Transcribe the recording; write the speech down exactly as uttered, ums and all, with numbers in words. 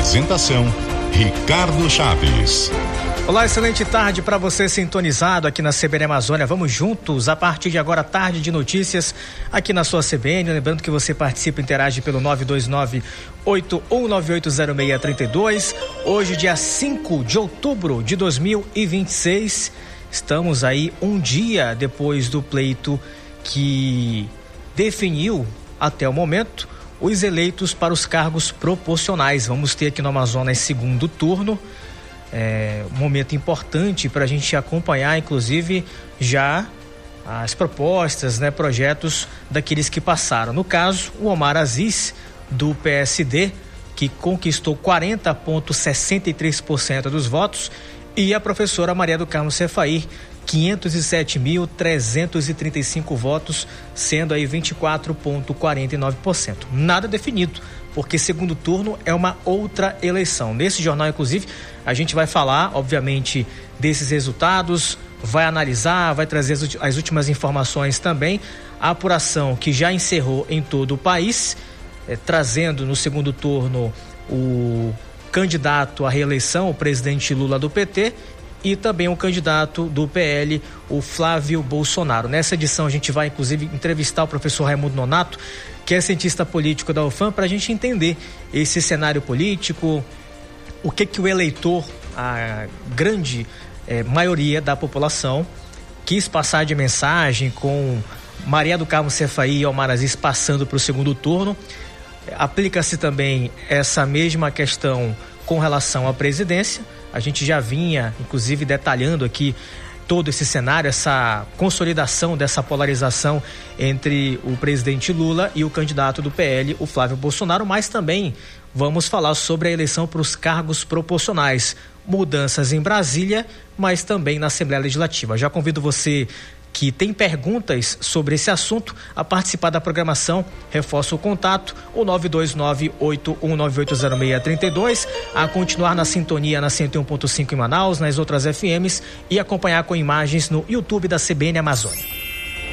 Apresentação: Ricardo Chaves. Olá, excelente tarde para você sintonizado aqui na C B N Amazônia. Vamos juntos a partir de agora, tarde de notícias aqui na sua C B N. Lembrando que você participa e interage pelo nove dois nove, oito um nove oito zero seis três dois. Hoje, dia cinco de outubro de dois mil e vinte e seis, estamos aí um dia depois do pleito que definiu até o momento os eleitos para os cargos proporcionais. Vamos ter aqui no Amazonas segundo turno. É um momento importante para a gente acompanhar, inclusive, já as propostas, né, projetos daqueles que passaram. No caso, o Omar Aziz, do P S D, que conquistou quarenta vírgula sessenta e três por cento dos votos, e a professora Maria do Carmo Cefair, quinhentos e sete mil, trezentos e trinta e cinco votos, sendo aí vinte e quatro vírgula quarenta e nove por cento. Nada definido, porque segundo turno é uma outra eleição. Nesse jornal, inclusive, a gente vai falar, obviamente, desses resultados, vai analisar, vai trazer as, as últimas informações também. A apuração que já encerrou em todo o país, eh, trazendo no segundo turno o candidato à reeleição, o presidente Lula do P T, e também o candidato do P L, o Flávio Bolsonaro. Nessa edição a gente vai, inclusive, entrevistar o professor Raimundo Nonato, que é cientista político da U F A M, para a gente entender esse cenário político, o que que o eleitor, a grande eh, maioria da população, quis passar de mensagem com Maria do Carmo Cefair e Omar Aziz passando para o segundo turno. Aplica-se também essa mesma questão com relação à presidência. A gente já vinha, inclusive, detalhando aqui todo esse cenário, essa consolidação dessa polarização entre o presidente Lula e o candidato do P L, o Flávio Bolsonaro, mas também vamos falar sobre a eleição para os cargos proporcionais, mudanças em Brasília, mas também na Assembleia Legislativa. Já convido você que tem perguntas sobre esse assunto a participar da programação. Reforço o contato, o nove dois nove, oito um nove oito zero seis três dois, a continuar na sintonia na cento e um ponto cinco em Manaus, nas outras F Ms, e acompanhar com imagens no YouTube da C B N Amazônia.